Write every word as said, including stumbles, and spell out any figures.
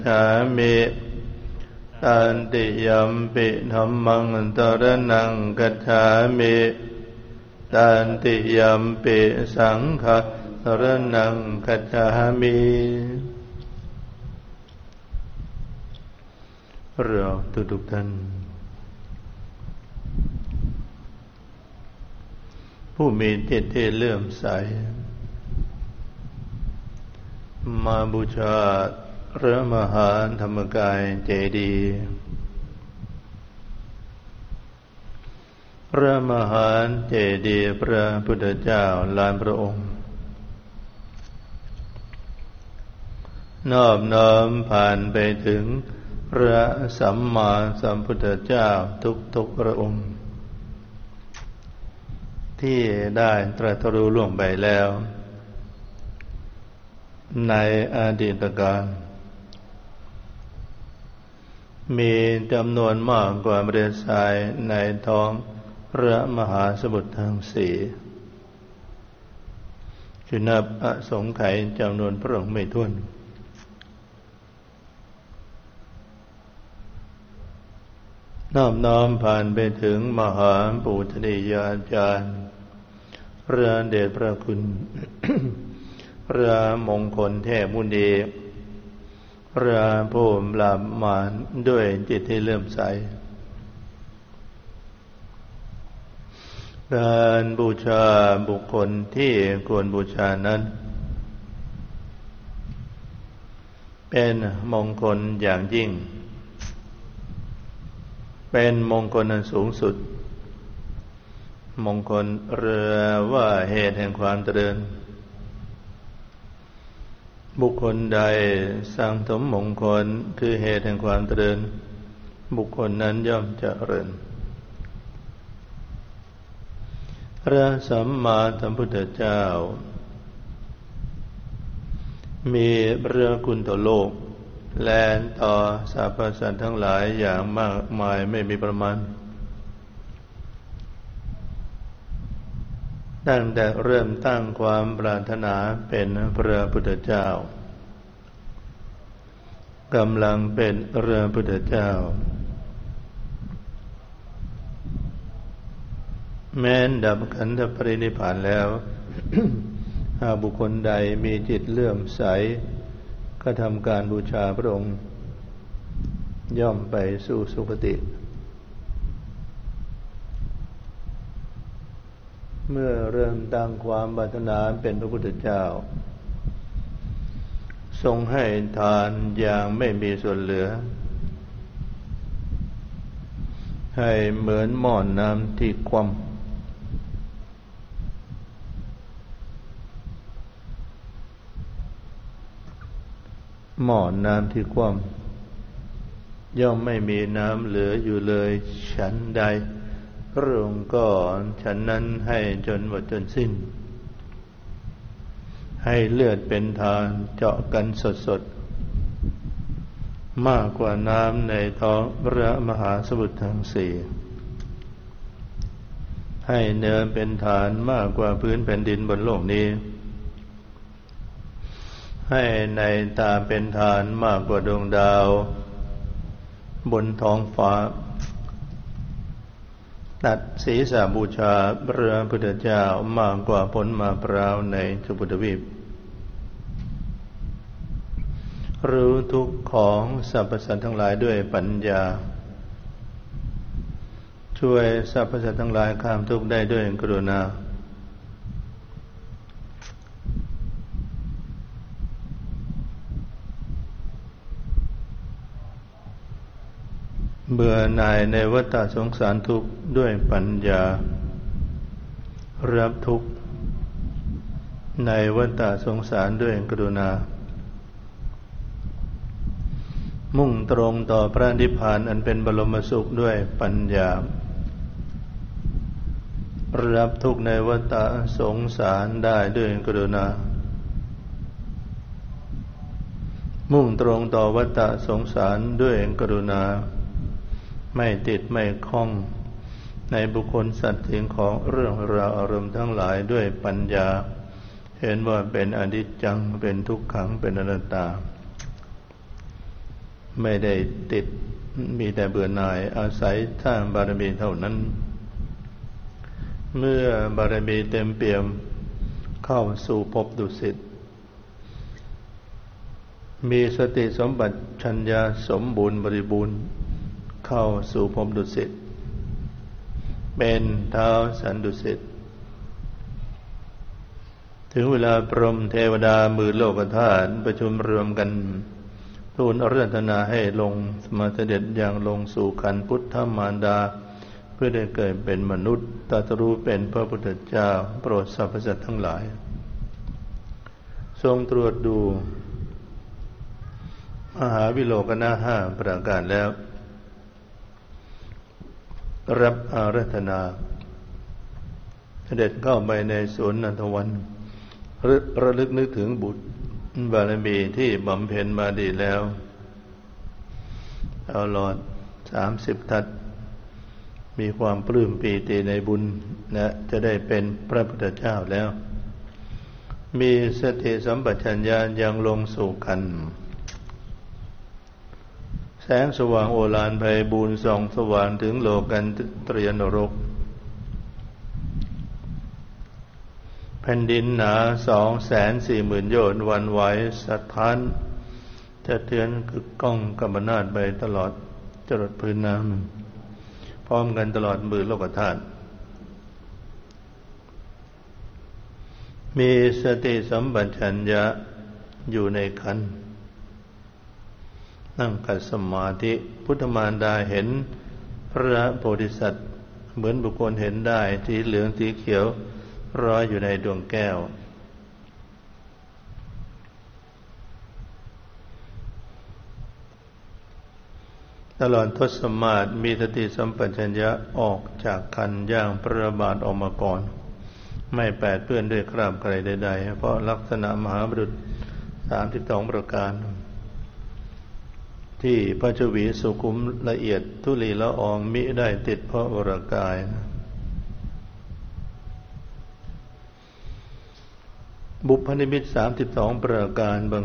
ฉามิตันติยัมปิธัมมังสรณังคัจฉามิตันติยัมปิสังฆังสรณังคัจฉามิเราทุกๆท่านผู้มีจิตที่เลื่อมใสมาบูชาพระมหาธรรมกายเจดีย์พระมหาเจดีย์พระพุทธเจ้าลานพระองค์นอบน้อมผ่านไปถึงพระสัมมาสัมพุทธเจ้าทุกๆพระองค์ที่ได้ตรัสรู้ล่วงไปแล้วในอดีตกาลมีจำนวนมากกว่าเมล็ดทรายในท้องพระมหาสมุทรทั้งสี่คือนับอสงไขยจำนวนพระองค์ไม่ถ้วนน้อมน้อมผ่านไปถึงมหาปุถุชนอาจารย์พระเดชพระคุณ พระมงคลเทพมุนีพระผู้ปราบมารด้วยจิตที่เลื่อมใสการบูชาบุคคลที่ควรบูชานั้นเป็นมงคลอย่างยิ่งเป็นมงคลอันสูงสุดมงคลเรือว่าเหตุแห่งความเจริญบุคคลใดสั่งสมมงคลคือเหตุแห่งความเจริญบุคคลนั้นย่อมเจริญพระสัมมาสัมพุทธเจ้ามีพระคุณต่อโลกและต่อสรรพสัตว์ทั้งหลายอย่างมากมายไม่มีประมาณตั้งแต่เริ่มตั้งความปรารถนาเป็นพระพุทธเจ้ากำลังเป็นพระพุทธเจ้าแม้นดับขันธปรินิพพานแล้ว หากบุคคลใดมีจิตเลื่อมใสก็ทำการบูชาพระองค์ย่อมไปสู่สุคติเมื่อเริ่มตั้งความปรารถนาเป็นพระพุทธเจ้าทรงให้ทานอย่างไม่มีส่วนเหลือให้เหมือนหม้อน้ำที่คว่ำหม้อน้ำที่คว่ำย่อมไม่มีน้ำเหลืออยู่เลยฉันใดพระองค์ก็ฉันนั้นให้จนหมดจนสิ้นให้เลือดเป็นทานเจาะกันสดๆมากกว่าน้ำในท้องพระมหาสมุทรทั้งสี่ให้เนื้อเป็นทานมากกว่าพื้นแผ่นดินบนโลกนี้ให้ในตาเป็นทานมากกว่าดวงดาวบนท้องฟ้าตัดศีรษะบูชาพระพุทธเจ้ามากกว่าผลมะพร้าวในชมพูทวีปรู้ทุกข์ของสรรพสัตว์ทั้งหลายด้วยปัญญาช่วยสรรพสัตว์ทั้งหลายข้ามทุกข์ได้ด้วยกรุณาเบื่อหน่ายในวัฏสงสารทุกข์ด้วยปัญญารับทุกข์ในวัฏสงสารด้วยกรุณามุ่งตรงต่อพระนิพพานอันเป็นบรมสุขด้วยปัญญารับทุกข์ในวัฏสงสารได้ด้วยกรุณามุ่งตรงต่อวัฏสงสารด้วยกรุณาไม่ติดไม่คล้องในบุคคลสัตว์สิ่งของเรื่องราวอารมณ์ทั้งหลายด้วยปัญญาเห็นว่าเป็นอนิจจังเป็นทุกขังเป็นอนัตตาไม่ได้ติดมีแต่เบื่อหน่ายอาศัยสร้างบารมีเท่านั้นเมื่อบารมีเต็มเปี่ยมเข้าสู่ภพดุสิตมีสติสมบัติชัญญาสมบูรณ์บริบูรณ์เข้าสู่ภพดุสิตเป็นท้าวสันดุสิตถึงเวลาพรหมเทวดาหมื่นโลกธาตุประชุมรวมกันทูลอาราธนาให้ลงมาเสด็จอย่างลงสู่ขันพุทธมารดาเพื่อได้เกิดเป็นมนุษย์ตรัสรู้เป็นพระพุทธเจ้าโปรดสรรพสัตว์ทั้งหลายทรงตรวจดูมหาวิโลกนาห้าประการแล้วรับอาราธนาเสด็จเข้าไปในสวนนันทวันระลึกนึกถึงบุตรบารมีที่บำเพ็ญมาดีแล้วเอาหลอดสามสิบทัศมีความปลื้มปีติในบุญและจะได้เป็นพระพุทธเจ้าแล้วมีสติสัมปชัญญะยังลงสู่กันแสงสว่างโอฬารไพบูลย์ส่องสว่างถึงโลกันตรียนรกแผ่นดินหนาสองแสนสี่หมื่นโยชน์วันไหวสะท้านจะเตือนกึกก้องกำมนาฏไปตลอดจรดพื้นน้ำพร้อมกันตลอดหมื่นโลกธาตุมีสติสัมปชัญญะอยู่ในขันธ์นั่งขัดสมาธิพุทธมารดาเห็นพระโพธิสัตว์เหมือนบุคคลเห็นได้สีเหลืองสีเขียวร้อยอยู่ในดวงแก้วตลอดทศมาศมีสติสัมปชัญญะออกจากขันธ์ย่างพระบาทออกมาก่อนไม่แปดเปื้อนด้วยคราบใครใดๆเพราะลักษณะมหาบุรุษสามสิบสองประการที่พระชวีสุขุมละเอียดทุลีละอองมิได้ติดเพราะวรกายบุพนิมิตสามสิบสองประการ